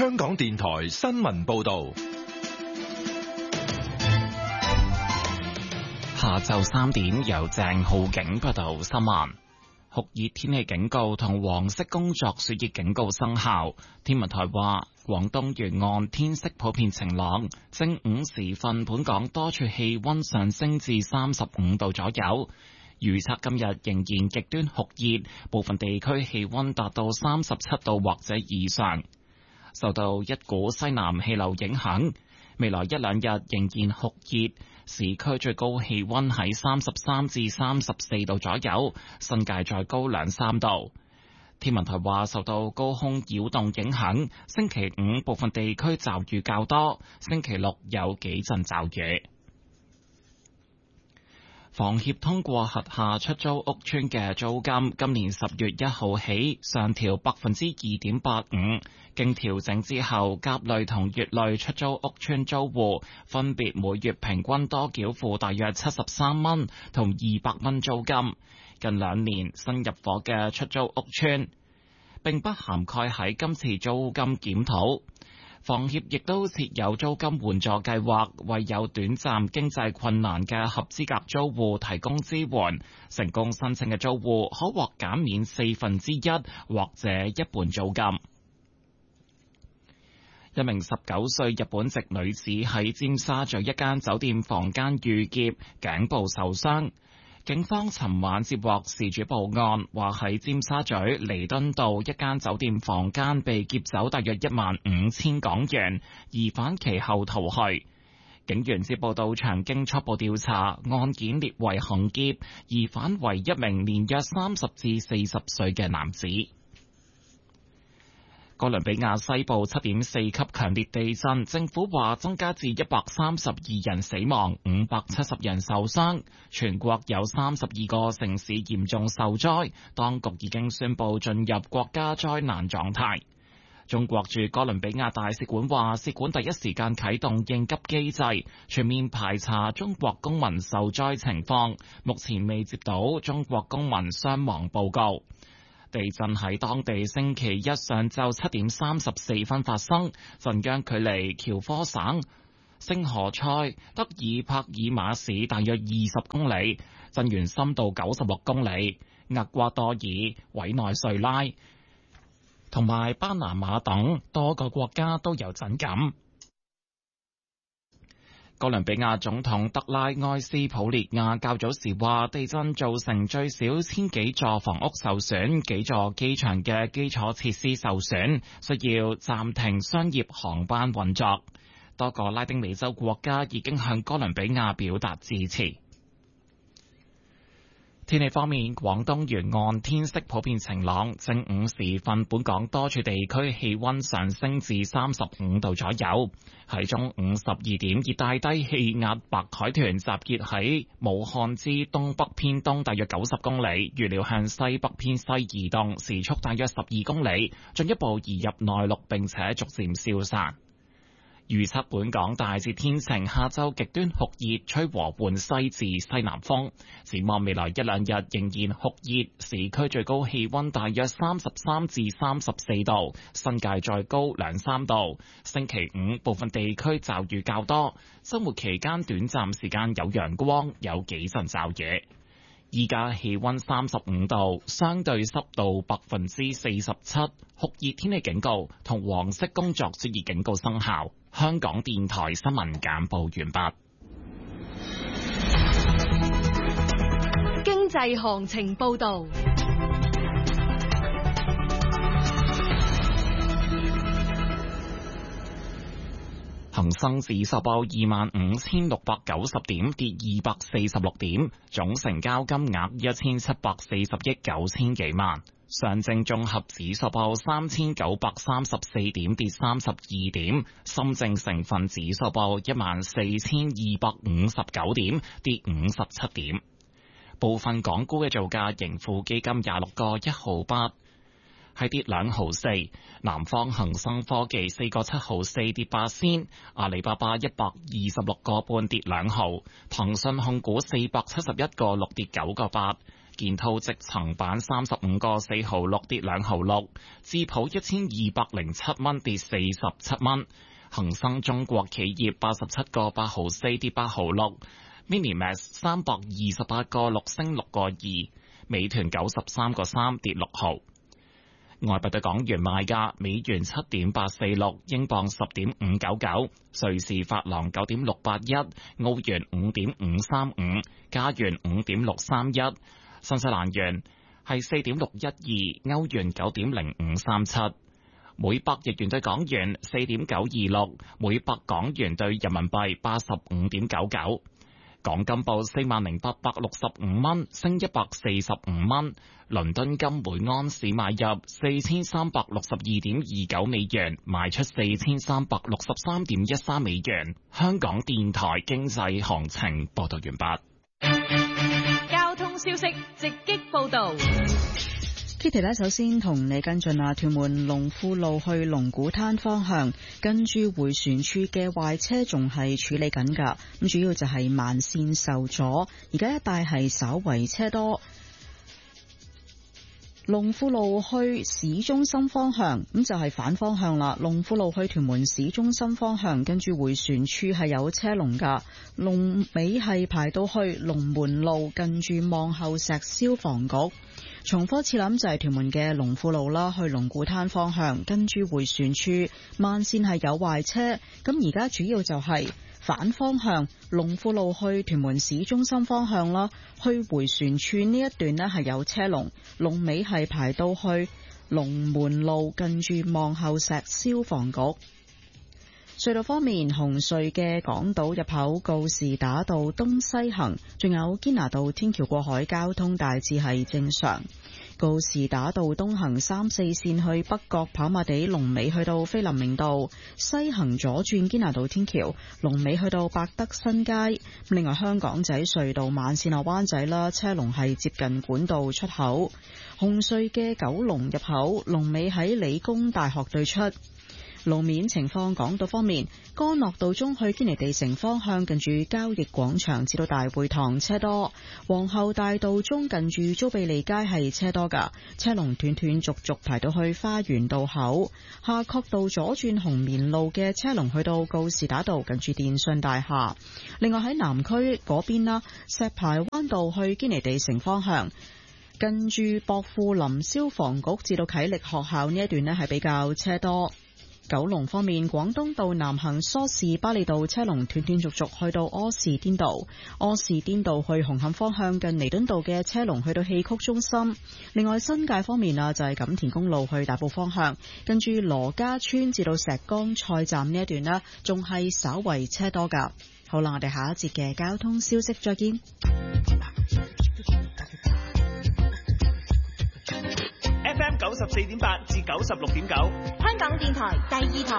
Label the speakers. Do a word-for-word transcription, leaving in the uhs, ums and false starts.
Speaker 1: 香港電台新聞報道。
Speaker 2: 下晝三點由鄭浩景報道新聞。酷熱天氣警告同黃色工作暑熱警告生效。天文台話，廣東沿岸天色普遍晴朗，正午時分本港多處氣溫上升至三十五度左右。預測今日仍然極端酷熱，部分地區氣溫達到三十七度或者以上。受到一股西南氣流影響，未來一兩日仍然酷熱，市區最高氣溫喺三十三至三十四度左右，新界再高兩三度。天文台話，受到高空擾動影響，星期五部分地區驟雨較多，星期六有幾陣驟雨。房協通過轄下出租屋邨嘅租金，今年十月一號起上調百分之二點八五。經調整之後，甲類同乙類出租屋邨租戶分別每月平均多繳付大約七十三蚊同二百蚊租金。近兩年新入伙嘅出租屋邨並不涵蓋喺今次租金檢討。房協亦都設有租金援助計劃，為有短暫經濟困難嘅合資格租戶提供支援。成功申請嘅租戶可獲減免四分之一或者一半租金。一名十九歲日本籍女子喺尖沙咀一間酒店房間遇劫，頸部受傷。警方尋晚接獲事主報案，話喺尖沙咀彌敦道一間酒店房間被劫走大約一萬五千港元，疑犯其後逃去。警員接報到場，經初步調查，案件列為行劫，疑犯為一名年約三十至四十歲嘅男子。哥倫比亞西部七點四級強烈地震，政府話增加至一百三十二人死亡，五百七十人受傷，全國有三十二個城市嚴重受災，當局已經宣布進入國家災難狀態。中國駐哥倫比亞大使館話，使館第一時間啟動應急機制，全面排查中國公民受災情況，目前未接到中國公民傷亡報告。地震喺當地星期一上晝七點三十四分發生，震央距離喬科省星河塞德爾帕爾馬市大約二十公里，震源深度九十六公里。厄瓜多爾、委內瑞拉同埋巴拿馬等多個國家都有震感。哥倫比亞總統德拉埃斯普列亞較早時話，地震造成最少千幾座房屋受損，幾座機場嘅基礎設施受損，需要暫停商業航班運作。多個拉丁美洲國家已經向哥倫比亞表達支持。天氣方面，廣東沿岸天色普遍晴朗，正午時分本港多處地區氣溫上升至三十五度左右。喺中午十二點，熱帶低氣壓白海豚集結喺武漢之東北偏東大約九十公里，預料向西北偏西移動，時速大約十二公里，進一步移入內陸並且逐漸消散。預測本港大致天晴，下晝極端酷熱，吹和緩西至西南風。展望未來一兩日仍然酷熱，市區最高氣溫大約三十三至三十四度，新界再高兩三度。星期五部分地區驟雨較多，周末期間短暫時間有陽光，有幾陣驟雨。依家氣溫三十五度，相對濕度百分之四十七，酷熱天氣警告同黃色工作暑熱警告生效。香港電台新聞簡報完畢。
Speaker 3: 經濟行情報道。
Speaker 2: 恒生指數報二萬五千六百九十點，跌二百四十六點，總成交金額一千七百四十億九千幾萬。上證綜合指數報三千九百三十四點，跌三十二點。深證成分指數報一萬四千二百五十九點，跌五十七點。部分港股嘅造價，盈富基金廿六個一毫八。係跌兩毫四，南方恒生科技四個七毫四跌八仙，阿里巴巴一百二十六個半跌兩毫，騰訊控股四百七十一個六跌九個八， 建滔積層板三十五個四毫六跌兩毫六，智普一千二百零七蚊跌四十七蚊，恒生中國企業八十七個八毫四跌八毫六，Minimax 三百二十八個六升六個二，美團九十三個三跌六毫。外幣對港元賣價：美元七點八四六，英鎊十點五九九，瑞士法郎九點六八一，澳元五點五三五，加元五點六三一，新西蘭元係四點六一二，歐元九點零五三七，每百日元對港元四點九二六，每百港元對人民幣八十五點九九。港金報四萬零八百六十五蚊，升一百四十五蚊。倫敦金每安士買入四千三百六十二點二九美元，賣出四千三百六十三點一三美元。香港電台經濟行情報道完畢。
Speaker 3: 交通消息直擊報道。
Speaker 4: Kitty 咧，首先同你跟進啊，屯門龍富路去龍鼓灘方向，跟住迴旋處嘅壞車仲係處理緊㗎，咁主要就係慢線受阻，而家一帶係稍為車多。龍富路去市中心方向，咁就係反方向啦。龍富路去屯門市中心方向，跟住迴旋處係有車龍㗎，龍尾係排到去龍門路近住望后石消防局。重複次諗就係屯門嘅龍富路啦，去龍鼓灘方向，跟住迴旋處慢線係有壞車，咁而家主要就係反方向龍富路去屯門市中心方向啦，去迴旋處呢一段呢係有車龍，龍尾係排到去龍門路近住望后石消防局。隧道方面，紅隧嘅港島入口告士打道東西行，仲有堅拿道天橋過海交通大致係正常。告士打道東行三四線去北角跑馬地，龍尾去到菲林明道；西行左轉堅拿道天橋，龍尾去到百德新街。另外，香港仔隧道慢線落灣仔啦，車龍係接近管道出口。紅隧嘅九龍入口，龍尾喺理工大學對出。路面情況，港島方面，干諾道中去堅尼地城方向近住交易廣場至到大會堂車多；皇后大道中近住租庇利街係車多噶，車龍斷斷續續排到去花園道口。夏慤道左轉紅棉路嘅車龍去到告士打道近住電訊大廈。另外喺南區嗰邊啦，石排灣道去堅尼地城方向，近住薄扶林消防局至到啟力學校呢一段呢係比較車多。九龍方面，廣東道南行梳士巴利道車龍斷斷續續去到柯士甸道，柯士甸道去紅磡方向近彌敦道嘅車龍去到戲曲中心。另外新界方面啊，就係錦田公路去大埔方向，跟住羅家村至到石崗菜站呢一段呢，仲係稍為車多噶。好啦，我哋下一節嘅交通消息再見。
Speaker 5: F M 九十四點八至九十六點九，
Speaker 3: 香港電台第二台。